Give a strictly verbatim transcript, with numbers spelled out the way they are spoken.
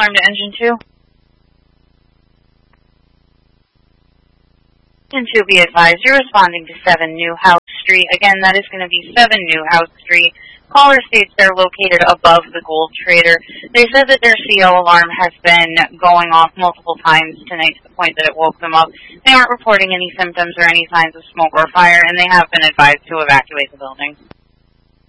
alarm to engine two. Engine two, be advised, you're responding to seven New House Street. Again, that is going to be seven New House Street. Caller states they're located above the Gold Trader. They said that their C O alarm has been going off multiple times tonight to the point that it woke them up. They aren't reporting any symptoms or any signs of smoke or fire, and they have been advised to evacuate the building.